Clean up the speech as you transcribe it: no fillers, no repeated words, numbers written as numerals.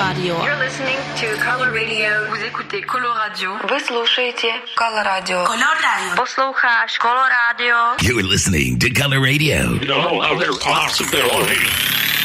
Radio. You're listening to Color Radio. Vous écoutez Color Radio. Вы слушаете Color Radio. Color Radio. Posloucháš Color Radio. You're listening to Color Radio. No other possibility.